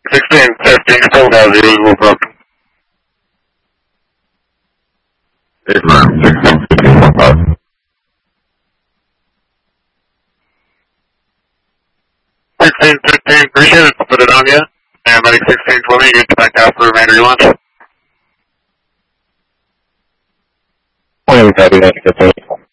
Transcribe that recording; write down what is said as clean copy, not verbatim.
16, testing, still has the usual problem. Hey, man, 16, 15, 16, 15, appreciate it. I'll put it on you. And Medic 16, 20, you get back out for remainder of your lunch. 20, copy that,